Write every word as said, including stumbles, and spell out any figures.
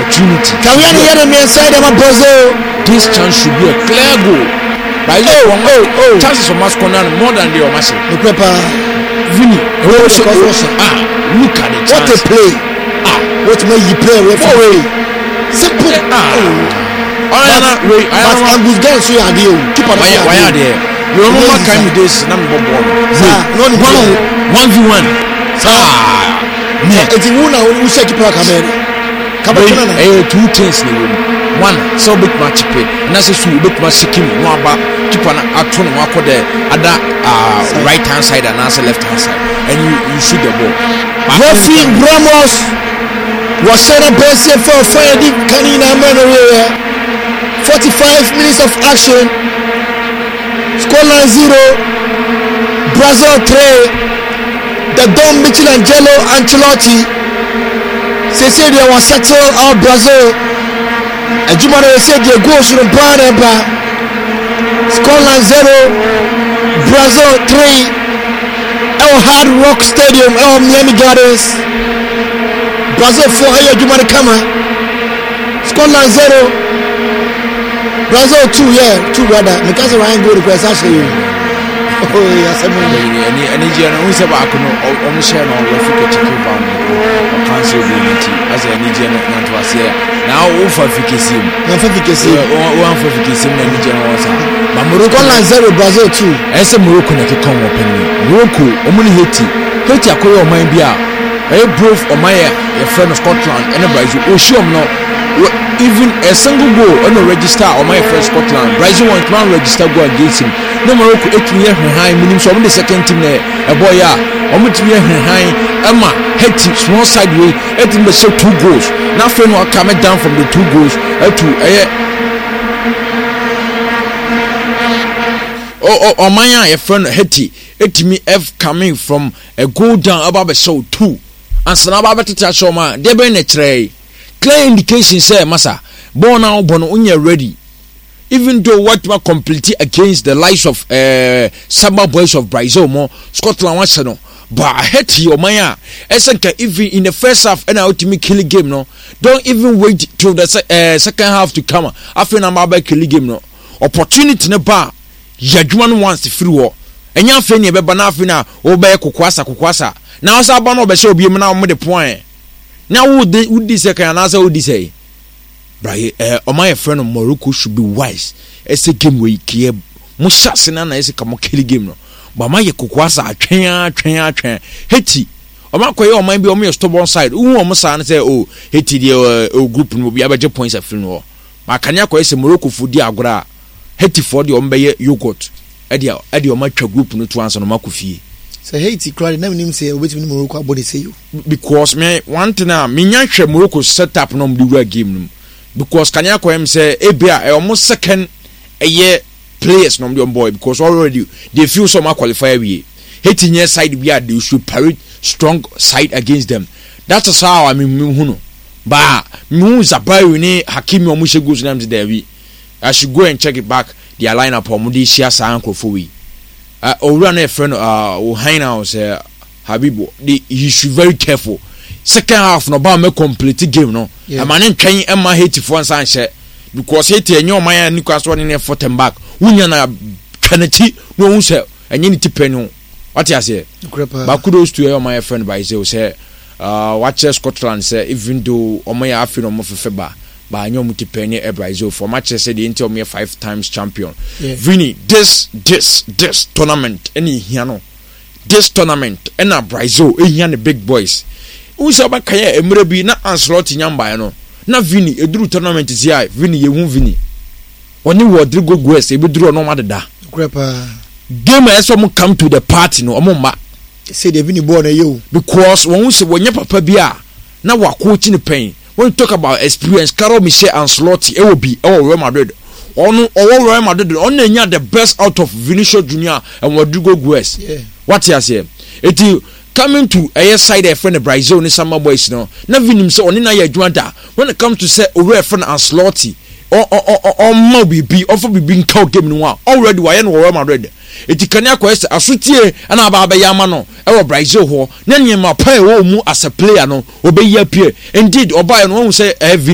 opportunity. Can we hear them inside them Brazil? This chance should be a clear goal. By the oh, oh, oh. chances of us corner more than the Omasi. The Pepper Vini. Oh, so, ah, look at it. What a play. Ah, what may you play with for way. Simple. Ah. Oh, yeah, wait. I am with guns so you are there. Keep on why why are there? You remember kind of this number one. No, one one v one. Ah. It's in one who said to Park America. Eh, two things ni one so bit much pay na say so bit much sikim no aba keep on ato no akode ada right hand side and also left hand side and you you shoot the ball. Referee Ramos was set up best for Friday Canina Manor. forty-five minutes of action. Scoreline zero. Brazil three. The Don Michelangelo Ancelotti. They say they were settle out Brazil. And Jumano said they go to the Banaba. Scoreline zero. Brazil three. El Hard Rock Stadium, El Miami Gardens. Brazil four. Hey, Jumano Kama. Scoreline zero. Brazil two, yeah, two rather. Because Ryan go to press actually. Oh, yes, I'm any any general who said I could almost share on the Africa chicken bomb or cancel the unity as any general not was here. Now, for Fikisim, one for Fikisim, one for Fikisim, and the general. But Morocco line zero, Brazil two. As a Morocco, not to come up in Morocco, Omuni Haiti, Haiti, I call your mind be out. I proof of my friend of Scotland, and a Brazil, oh, sure, no. Even a single goal on a register on my first Scotland. Brazil won't man register go against him. No Morocco eight year high meaning so on the second team there. A boy ya almost year high Emma head small sideway eight in the show two goals. Now friend will come down from the two goals to a oh oh my a friend Hetty eight me F coming from a goal down about the show two and Sanaba to show man they been a tray. Clear indication say massa born now born unya ready even though what ma completely against the likes of uh Samba Boys of Brazil more Scotland was no but I hate your maya esenka even in the first half and ultimate killing game no don't even wait till the uh, second half to come after na ma ba killing game no opportunity ne ba yadwuma no once free war enya afi ne be ba na afi na wo ba kokwasa kokwasa na asa ba no be se obi na mo de point. Now would they would this second answer would say right uh or my friend of Morocco should be wise. It's a game we care Musha Senana is a come kill game no. But my kukwasa train train train Haiti. Or my quay or might be on your stubborn side. Who almost say oh Haiti the uh, group will be average points at funeral. My Kanyako is a Morocco for the agra Haiti for the Ombe yogurt. Eddie Eddie or my group no to answer no Makufi. So Haiti cried never name say wait me Morocco body say you because me want to now me nyanhwe Morocco set up no the game because Kanya ko em say ebia e almost second a year players no the boy because already they feel some qualify we Haiti near side we are they should parade strong side against them. That is how I mean me huno ba me zabai ni Hakimi omo goes name there we I should go and check it back their lineup or mudi share san krofo we uh run a friend uh Ohina was uh Habibu the he should very careful second half no ba me complete game no yeah. Man twen Emma Haiti for san share because Haiti enyo man Nicolas one in foot and back wunya na twenty no hu say enye ni tipenu what you say but kudos to your my friend by say uh watch Scotland say even though omoya afi no mo fefeba ba anyo mutipeni e Brazil for match say the Inter me five times champion yeah. Vini this this this tournament any here no this tournament and na Brazil e here the big boys who say ba kaya emre bi na Ancelotti nyamba no na Vini eduru tournament is here Vini ye hu Vini oni Rodrigo Gues e be duru no ma deda grepa game as some come to the party no omo ma say the Vini born you because when we say when papa bia na wa coach ni pen. When you talk about experience, Carol Michel Ancelotti, it will be oh Real Madrid. On all Real Madrid, only the best out of Vinicius Junior and Rodrigo Gues. Yeah. What you say? It is coming to a side a friend of Brazil and Samba Boys no. Na Vinim so only na ye juanta. When it comes to say Real friend Ancelotti, or or or or maybe be offer be being cow game no already why no Real Madrid. Eti kanya kwese asutie ana aba aba yama no e wo Brazil ho na nyema pa e wo mu as a player no obeyi apie indeed oba no hu say